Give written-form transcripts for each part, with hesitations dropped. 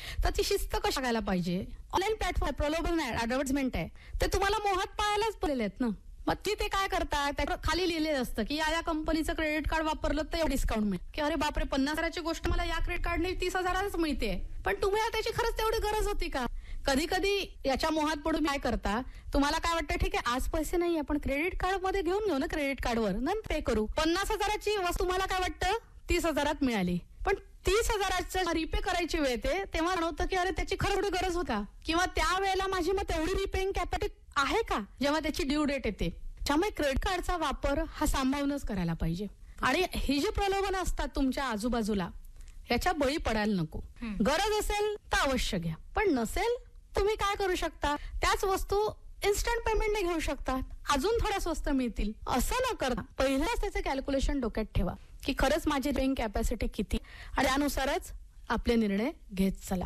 तर ती शिस्त कशी घालायला पाहिजे. ऑनलाईन प्लॅटफॉर्म प्रलोभन आहे, ऍडव्हर्टाइजमेंट आहे, ते तुम्हाला मोहात पाहायलाच बोललेले आहेत ना. मग ते काय करतात, त्यावर खाली लिहिलेलं असतं की या कंपनीचं क्रेडिट कार्ड वापरलं तर एवढं डिस्काउंट मिळेल, की अरे बापरे 50,000ची गोष्ट मला या क्रेडिट कार्डने 30,000च मिळते. पण तुम्हाला त्याची खरंच तेवढी गरज होती का. कधी कधी याच्या मोहात पडून काय करता, तुम्हाला काय वाटतं ठीक आहे आज पैसे नाही आपण क्रेडिट कार्ड मध्ये घेऊन घेऊ ना, क्रेडिट कार्डवर नंतर पे करू. 50,000ची वस्तू तुम्हाला काय वाटतं 30,000 मिळाली, पण 30,000चं रिपे करायची वेळ येते तेव्हा जाणवतं की अरे त्याची खरं थोडी गरज होता, किंवा त्या वेळेला माझी मग तेवढी रिपेइंग कॅपॅसिटी आहे का जेव्हा त्याची ड्यू डेट येते. त्यामुळे क्रेडिट कार्डचा वापर हा सांभाळूनच करायला पाहिजे. आणि ही जी प्रलोभन असतात तुमच्या आजूबाजूला याच्या बळी पडायला नको. गरज असेल तर अवश्य घ्या, पण नसेल तुम्ही काय करू शकता, त्याच वस्तू इन्स्टंट पेमेंटने घेऊ शकता, अजून थोड्या स्वस्त मिळतील. असं न करता पहिल्याच त्याचं कॅल्क्युलेशन डोक्यात ठेवा की खरंच माझी पेइंग कॅपॅसिटी किती, आणि त्यानुसारच आपले निर्णय घेत चला.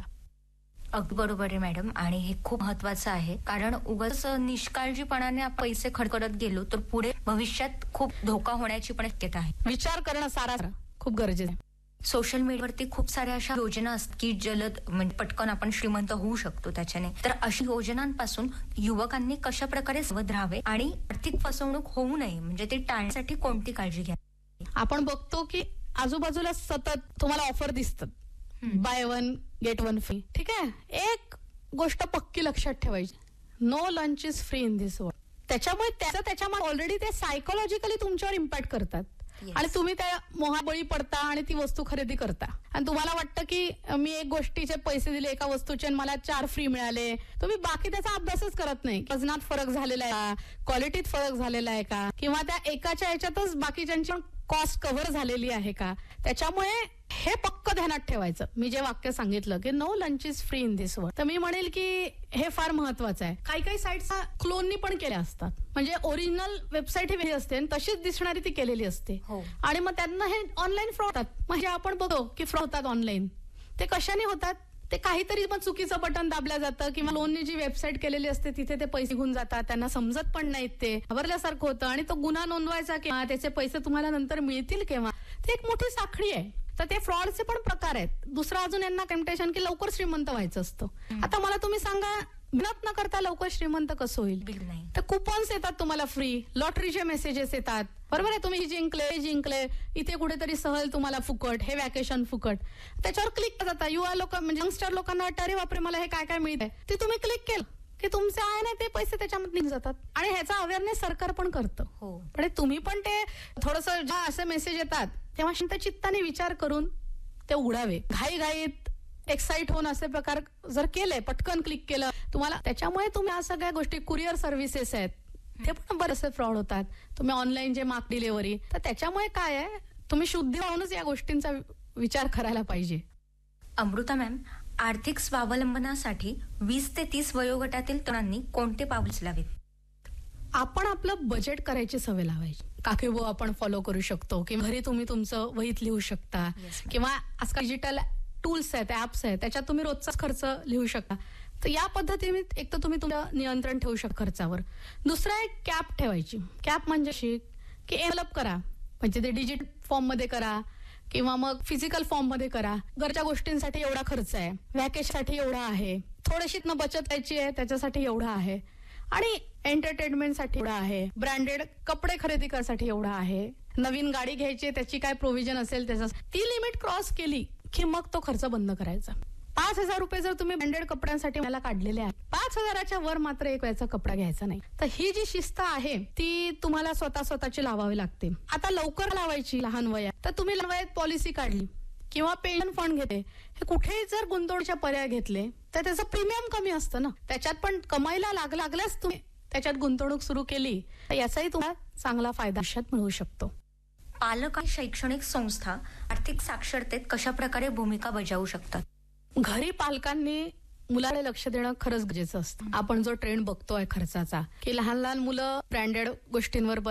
अगदी बरोबर आहे मॅडम, आणि हे खूप महत्वाचं आहे, कारण उगाच निष्काळजीपणाने आपण पैसे खर्च करत गेलो तर पुढे भविष्यात खूप धोका होण्याची पण शक्यता आहे. विचार करणं सारा खूप गरजेचं आहे. सोशल मीडियावरती खूप साऱ्या अशा योजना असतात की जलद म्हणजे पटकन आपण श्रीमंत होऊ शकतो त्याच्याने. तर अशा योजनांपासून युवकांनी कशा प्रकारे सावध राहावे आणि आर्थिक फसवणूक होऊ नये, म्हणजे ते टाळण्यासाठी कोणती काळजी घ्या. आपण बघतो की आजूबाजूला सतत तुम्हाला ऑफर दिसतात, बाय 1 गेट 1 फ्री. ठीक आहे, एक गोष्ट पक्की लक्षात ठेवायची, no lunch is free in this world. त्याच्यामुळे त्याच्यामध्ये ऑलरेडी ते सायकोलॉजिकली तुमच्यावर इम्पॅक्ट करतात. आणि तुम्ही त्या मोहाबळी पडता आणि ती वस्तू खरेदी करता, आणि तुम्हाला वाटतं की मी एक गोष्टीचे पैसे दिले एका वस्तूचे आणि मला 4 फ्री मिळाले. तुम्ही बाकी त्याचा अभ्यासच करत नाही. वजनात फरक झालेला आहे का, क्वालिटीत फरक झालेला आहे का, किंवा त्या एकाच्या याच्यातच बाकीच्यांची कॉस्ट कव्हर झालेली आहे का. त्याच्यामुळे हे पक्क ध्यानात ठेवायचं. मी जे वाक्य सांगितलं की no lunch is free in this world, तर मी म्हणेल की हे फार महत्वाचं आहे. काही साईट्स क्लोननी पण केल्या असतात, म्हणजे ओरिजिनल वेबसाईट ही वेगळी असते आणि तशीच दिसणारी ती केलेली असते. आणि मग त्यांना हे ऑनलाईन फ्रॉड होतात. म्हणजे आपण बघतो की फ्रॉड होतात ऑनलाईन. ते कशाने होतात, ते काहीतरी मग चुकीचं बटन दाबलं जातं, किंवा लोननी जी वेबसाईट केलेली असते तिथे ते पैसे घेऊन जातात, त्यांना समजत पण नाहीत, ते घाबरल्यासारखं होतं. आणि तो गुन्हा नोंदवायचा किंवा त्याचे पैसे तुम्हाला नंतर मिळतील केव्हा, ते एक मोठी साखळी आहे. तर ते फ्रॉडचे पण प्रकार आहेत. दुसरा अजून यांना टेम्पटेशन की लवकर श्रीमंत व्हायचं असतं. आता मला तुम्ही सांगा, मेहनत न करता लवकर श्रीमंत कसं होईल. तर कुपन्स येतात तुम्हाला फ्री, लॉटरीचे मेसेजेस येतात, बरोबर आहे, तुम्ही जिंकले, इथे कुठेतरी सहल तुम्हाला फुकट, हे वॅकेशन फुकट. त्याच्यावर क्लिक करता. युवा लोक म्हणजे यंगस्टर लोकांना वाटतं अरे बापरे मला हे काय काय मिळतंय, ते तुम्ही क्लिक केलं की तुमचे आहे ना ते पैसे त्याच्यामध्ये निघून जातात. आणि ह्याचा अवेअरनेस सरकार पण करतं. पण तुम्ही पण ते थोडंसं जेव्हा असे मेसेज येतात तेव्हा शांत चित्ताने विचार करून ते उघडावे. घाईघाईत एक्साइट होऊन असे प्रकार जर केले, पटकन क्लिक केलं तुम्हाला, त्याच्यामुळे तुम्ही या सगळ्या गोष्टी, कुरिअर सर्व्हिसेस आहेत ते पण बरेचसे फ्रॉड होतात. तुम्ही ऑनलाईन जे मार्क डिलिव्हरी, तर त्याच्यामुळे काय आहे, तुम्ही शुद्ध राहूनच या गोष्टींचा विचार करायला पाहिजे. अमृता मॅम, आर्थिक स्वावलंबनासाठी 20 ते 30 वयोगटातील तरुणांनी कोणते पाऊल उचलावेत? आपण आपलं बजेट करायची सवय लावायची. काकेबो आपण फॉलो करू शकतो, किंवा घरी तुम्ही तुमचं वहीत लिहू शकता, किंवा आजकाल डिजिटल टूल्स आहेत, ऍप्स आहेत, त्याच्यात तुम्ही रोजचा खर्च लिहू शकता. तर या पद्धतीने एक तर तुम्ही तुमचं नियंत्रण ठेवू शकता खर्चावर. दुसरा एक कॅप ठेवायची. कॅप म्हणजे की एनवलप करा, म्हणजे ते डिजिटल फॉर्म मध्ये करा किंवा मग फिजिकल फॉर्म मध्ये करा. घरच्या गोष्टींसाठी एवढा खर्च आहे, व्हॅकेशनसाठी एवढा आहे, थोडीशी बचत करायची आहे त्याच्यासाठी एवढा आहे, आणि एंटरटेनमेंटसाठी एवढा आहे, ब्रँडेड कपडे खरेदी करण्यासाठी एवढा आहे, नवीन गाडी घ्यायची त्याची काय प्रोव्हिजन असेल त्याचा, ती लिमिट क्रॉस केली की मग तो खर्च बंद करायचा. 5,000 रुपये जर तुम्ही ब्रँडेड कपड्यांसाठी मला काढलेले आहेत, 5,000च्या वर मात्र एक वेळचा कपडा घ्यायचा नाही. तर ही जी शिस्त आहे ती तुम्हाला स्वतःची लावावी लागते. आता लवकर लावायची लहान वयात, तर तुम्ही लहान वयात पॉलिसी काढली किंवा पेन्शन फंड घेते, हे कुठेही जर गुंतवणुकीचे पर्याय घेतले तर त्याचं प्रीमियम कमी असतं ना. त्याच्यात पण कमाईला लागल्यास तुम्ही त्याच्यात गुंतवणूक सुरू केली तर याचाही तुम्हाला चांगला फायदा आयुष्यात मिळू शकतो. पालक आणि शैक्षणिक संस्था आर्थिक साक्षरतेत कशा प्रकारे भूमिका बजावू शकतात? घरी पालकांनी मुलाकडे लक्ष देणं खरंच गरजेचं असतं. आपण जो ट्रेंड बघतोय खर्चाचा, की लहान लहान मुलं ब्रँडेड गोष्टींवर